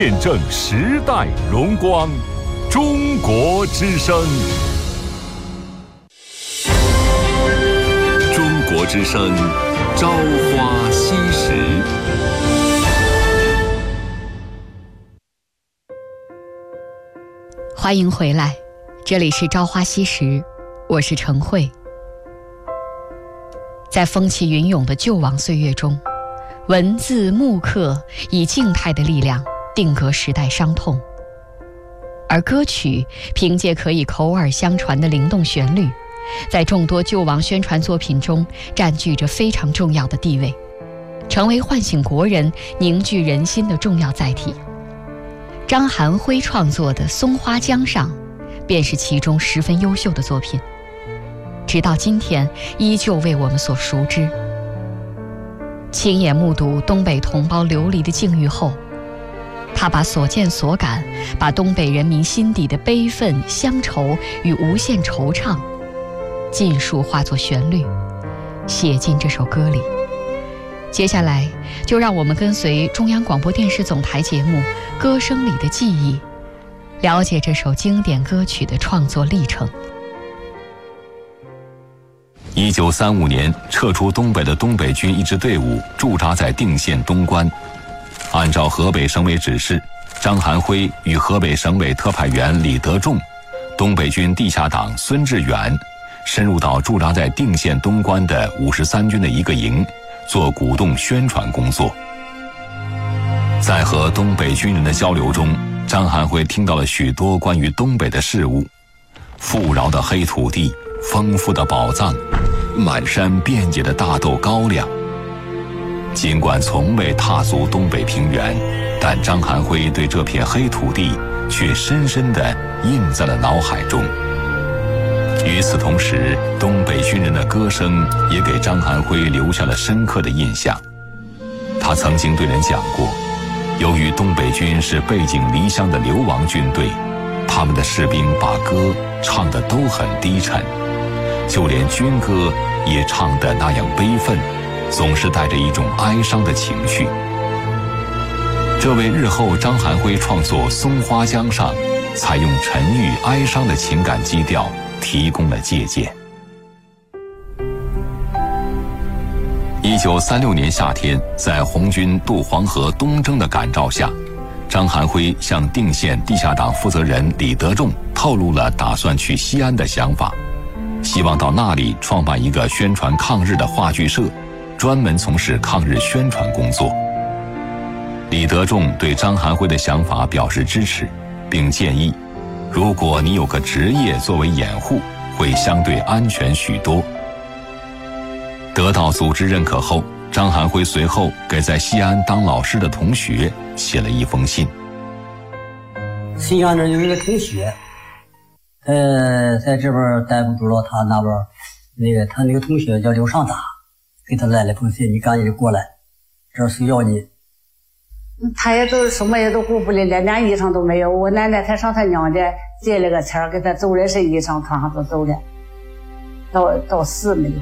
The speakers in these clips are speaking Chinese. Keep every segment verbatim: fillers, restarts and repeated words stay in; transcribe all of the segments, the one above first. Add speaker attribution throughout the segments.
Speaker 1: 见证时代荣光，中国之声。中国之声，朝花夕拾。
Speaker 2: 欢迎回来，这里是朝花夕拾，我是程慧。在风起云涌的旧往岁月中，文字木刻以静态的力量定格时代伤痛，而歌曲凭借可以口耳相传的灵动旋律，在众多救亡宣传作品中占据着非常重要的地位，成为唤醒国人、凝聚人心的重要载体。张寒辉创作的《松花江上》便是其中十分优秀的作品，直到今天依旧为我们所熟知。亲眼目睹东北同胞流离的境遇后，他把所见所感，把东北人民心底的悲愤、乡愁与无限惆怅尽数化作旋律，写进这首歌里。接下来就让我们跟随中央广播电视总台节目《歌声里的记忆》，了解这首经典歌曲的创作历程。
Speaker 1: 一九三五年，撤出东北的东北军一支队伍驻扎在定县东关。按照河北省委指示，张寒辉与河北省委特派员李德仲、东北军地下党孙志远深入到驻扎在定县东关的五十三军的一个营，做鼓动宣传工作。在和东北军人的交流中，张寒辉听到了许多关于东北的事物：富饶的黑土地、丰富的宝藏、满山遍野的大豆高粱。尽管从未踏足东北平原，但张寒辉对这片黑土地却深深地印在了脑海中。与此同时，东北军人的歌声也给张寒辉留下了深刻的印象。他曾经对人讲过，由于东北军是背井离乡的流亡军队，他们的士兵把歌唱得都很低沉，就连军歌也唱得那样悲愤，总是带着一种哀伤的情绪。这为日后张寒辉创作《松花江上》采用沉郁哀伤的情感基调提供了借鉴。一九三六年夏天，在红军渡黄河东征的感召下，张寒辉向定县地下党负责人李德仲透露了打算去西安的想法，希望到那里创办一个宣传抗日的话剧社，专门从事抗日宣传工作。李德仲对张寒辉的想法表示支持，并建议，如果你有个职业作为掩护，会相对安全许多。得到组织认可后，张寒辉随后给在西安当老师的同学写了一封信。
Speaker 3: 西安这有一个同学，呃，在这边待不住了，他那边那个他那个同学叫刘尚达，给他来了封信，你赶紧过来，这儿需要你。
Speaker 4: 他也都什么也都顾不了，连件衣裳都没有。我奶奶才上他娘家借了个钱给他走了身衣裳，穿上就走了，到到死没有。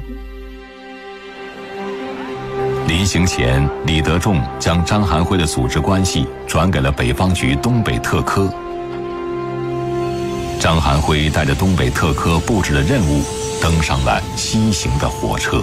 Speaker 1: 临行前，李德仲将张寒辉的组织关系转给了北方局东北特科。张寒辉带着东北特科布置的任务，登上了西行的火车。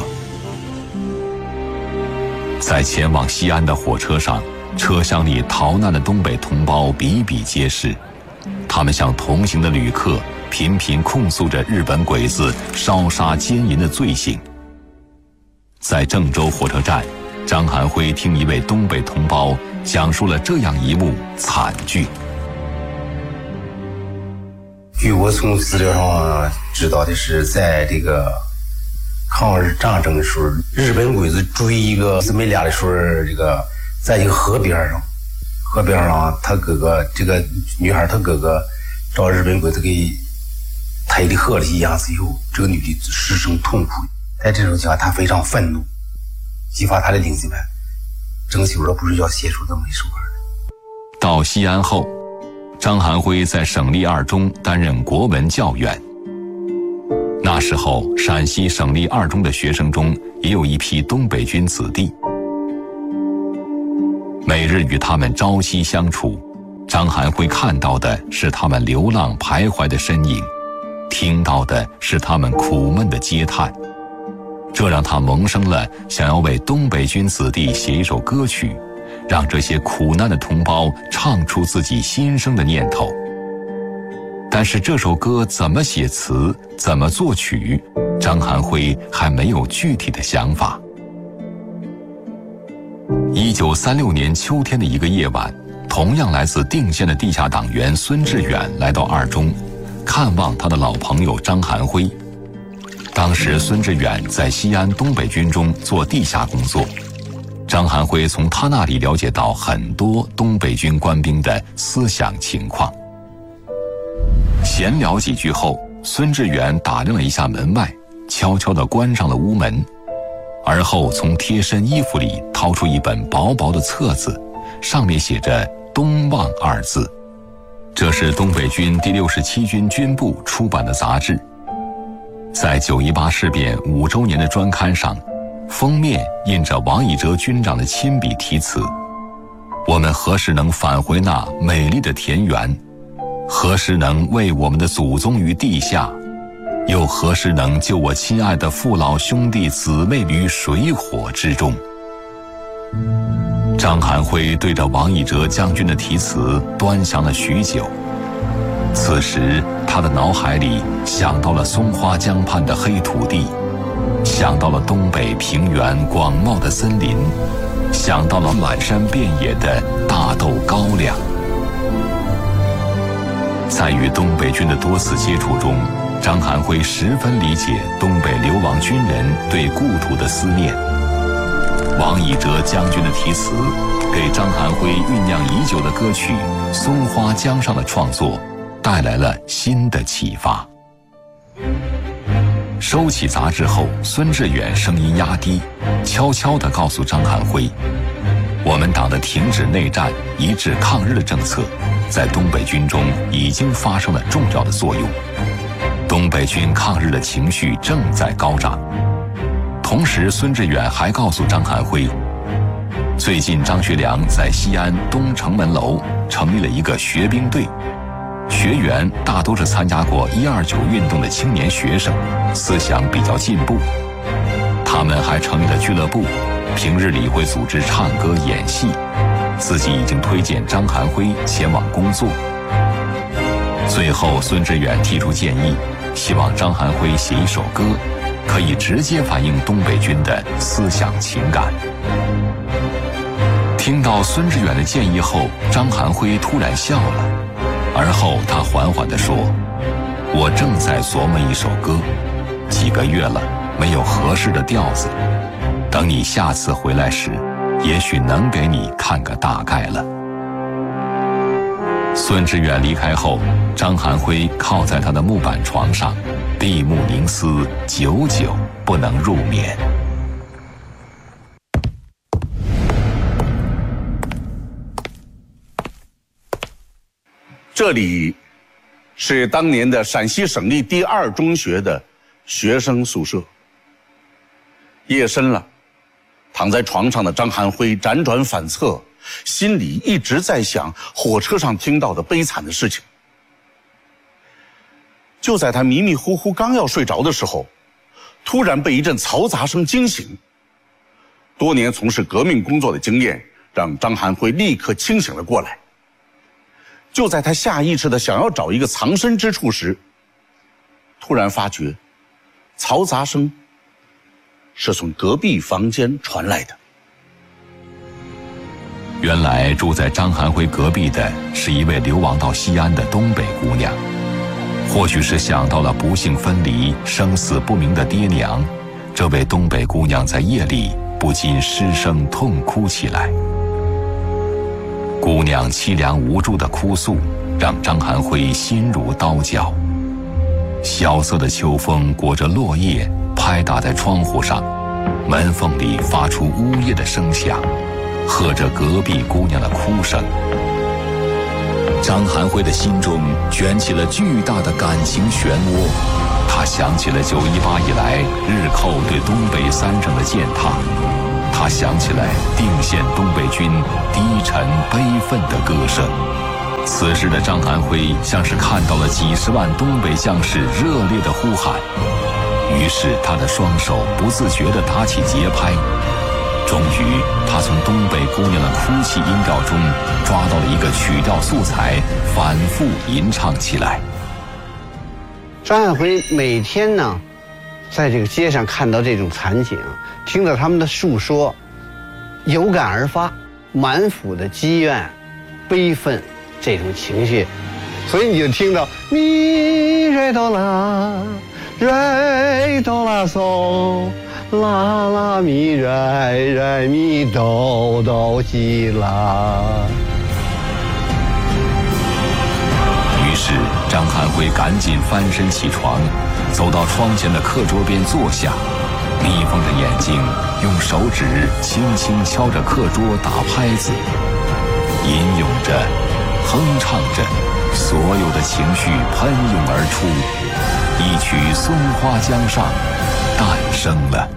Speaker 1: 在前往西安的火车上，车厢里逃难的东北同胞比比皆是，他们向同行的旅客频频控诉着日本鬼子烧杀奸淫的罪行。在郑州火车站，张寒辉听一位东北同胞讲述了这样一幕惨剧。
Speaker 5: 据我从资料上知道的是，在这个抗日战争的时候，日本鬼子追一个姊妹俩的时候，这个在一个河边上，河边上他哥哥这个女孩他哥哥找日本鬼子给抬的河里淹死以后，这个女的失声痛哭。在这种情况下，他非常愤怒，激发他的领子们争取了不是要写出这么一首歌来。
Speaker 1: 到西安后，张寒辉在省立二中担任国文教员。那时候，陕西省立二中的学生中也有一批东北军子弟，每日与他们朝夕相处， 张含辉看到的是他们流浪徘徊的身影，听到的是他们苦闷的嗟叹，这让他萌生了想要为东北军子弟写一首歌曲，让这些苦难的同胞唱出自己心声的念头。但是这首歌怎么写词，怎么作曲，张含辉还没有具体的想法。一九三六年秋天的一个夜晚，同样来自定县的地下党员孙志远来到二中，看望他的老朋友张含辉。当时孙志远在西安东北军中做地下工作，张含辉从他那里了解到很多东北军官兵的思想情况。闲聊几句后，孙志远打量了一下门外，悄悄地关上了屋门，而后从贴身衣服里掏出一本薄薄的册子，上面写着东望二字。这是东北军第六十七军军部出版的杂志，在九一八事变五周年的专刊上，封面印着王以哲军长的亲笔题词：我们何时能返回那美丽的田园？何时能为我们的祖宗于地下？又何时能救我亲爱的父老兄弟姊妹于水火之中？张含辉对着王以哲将军的题词端详了许久，此时他的脑海里想到了松花江畔的黑土地，想到了东北平原广袤的森林，想到了满山遍野的大豆高粱。在与东北军的多次接触中，张含辉十分理解东北流亡军人对故土的思念。王以哲将军的题词给张含辉酝酿已久的歌曲《松花江上》的创作带来了新的启发。收起杂志后，孙志远声音压低，悄悄地告诉张含辉，我们党的停止内战、一致抗日的政策在东北军中已经发生了重要的作用，东北军抗日的情绪正在高涨。同时，孙志远还告诉张含辉，最近张学良在西安东城门楼成立了一个学兵队，学员大都是参加过一二九运动的青年学生，思想比较进步。他们还成立了俱乐部，平日里会组织唱歌演戏，自己已经推荐张含辉前往工作。最后，孙志远提出建议，希望张含辉写一首歌，可以直接反映东北军的思想情感。听到孙志远的建议后，张含辉突然笑了，而后他缓缓地说，我正在琢磨一首歌，几个月了没有合适的调子，等你下次回来时，也许能给你看个大概了。孙志远离开后，张含辉靠在他的木板床上，闭目凝思，久久不能入眠。
Speaker 6: 这里是当年的陕西省立第二中学的学生宿舍。夜深了，躺在床上的张含辉辗转反侧，心里一直在想火车上听到的悲惨的事情。就在他迷迷糊糊刚要睡着的时候，突然被一阵嘈杂声惊醒。多年从事革命工作的经验让张含辉立刻清醒了过来。就在他下意识地想要找一个藏身之处时，突然发觉嘈杂声是从隔壁房间传来的。
Speaker 1: 原来住在张含辉隔壁的是一位流亡到西安的东北姑娘，或许是想到了不幸分离、生死不明的爹娘，这位东北姑娘在夜里不禁失声痛哭起来。姑娘凄凉无助的哭诉让张含辉心如刀绞。萧瑟的秋风裹着落叶拍打在窗户上，门缝里发出呜咽的声响，和着隔壁姑娘的哭声。张含辉的心中卷起了巨大的感情漩涡，他想起了九一八以来日寇对东北三省的践踏，他想起来定县东北军低沉悲愤的歌声， 此时的张寒辉像是看到了几十万东北将士热烈的呼喊，于是他的双手不自觉地打起节拍。终于，他从东北姑娘的哭泣音调中抓到了一个曲调素材，反复吟唱起来。
Speaker 7: 张寒辉每天呢，在这个街上看到这种惨景，听到他们的述说，有感而发，满腹的积怨、悲愤这种情绪，所以你就听到咪瑞哆啦，瑞哆啦嗦。啦啦咪瑞瑞咪哆哆西啦。
Speaker 1: 于是张寒辉赶紧翻身起床，走到窗前的课桌边坐下，眯缝着眼睛，用手指轻轻敲着课桌打拍子，吟咏着，哼唱着，所有的情绪喷涌而出，一曲《松花江上》诞生了。